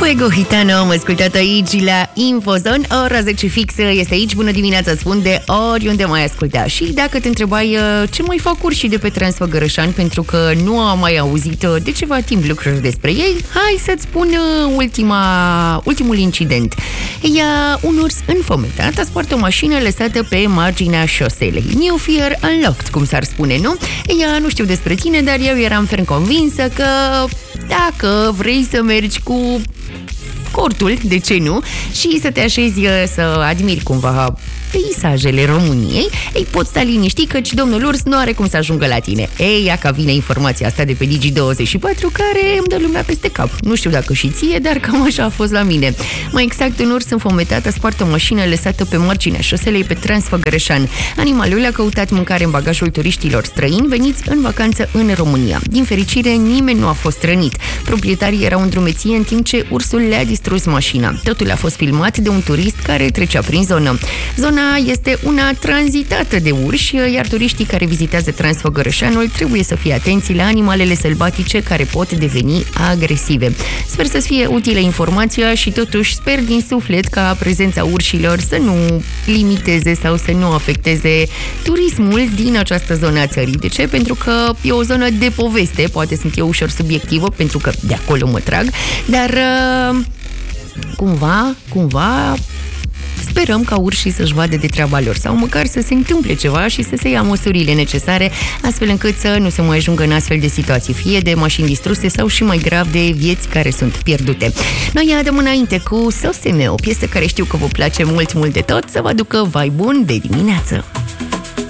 Fuego Gitano am ascultat aici la Infozone. Ora 10 fixă este aici. Bună dimineața, spun de oriunde mai asculta. Și dacă te întrebai ce mai fac urșii de pe Transfăgărășani, pentru că nu am mai auzit de ceva timp lucruri despre ei, hai să-ți spun ultimul incident. Un urs înfometat a spart o mașină lăsată pe marginea șoselei. New fear unlocked, cum s-ar spune, nu? Nu știu despre tine, dar eu eram ferm convinsă că dacă vrei să mergi cu cortul, de ce nu, și să te așezi să admiri cumva peisajele României, poți sta liniștit căci domnul urs nu are cum să ajungă la tine. Ia că vine informația asta de pe Digi24 care îmi dă lumea peste cap. Nu știu dacă și ție, dar cam așa a fost la mine. Mai exact, un urs înfometat a spart o mașină lăsată pe marginea șoselei pe Transfăgărășan. Animalul a căutat mâncare în bagajul turiștilor străini veniți în vacanță în România. Din fericire, nimeni nu a fost rănit. Proprietarii erau în drumeție în timp ce ursul le-a distrus mașina. Totul a fost filmat de un turist care trecea prin zonă. Zona este una tranzitată de urși, iar turiștii care vizitează Transfăgărășanul trebuie să fie atenți la animalele sălbatice care pot deveni agresive. Sper să-ți fie utilă informația și totuși sper din suflet ca prezența urșilor să nu limiteze sau să nu afecteze turismul din această zonă a țării. De ce? Pentru că e o zonă de poveste, poate sunt eu ușor subiectivă pentru că de acolo mă trag, dar cumva sperăm ca urșii să-și vadă de treaba lor sau măcar să se întâmple ceva și să se ia măsurile necesare astfel încât să nu se mai ajungă în astfel de situații, fie de mașini distruse sau și mai grav de vieți care sunt pierdute. Noi dăm înainte cu Soseme, o piesă care știu că vă place mult de tot, să vă aducă vai bun de dimineață.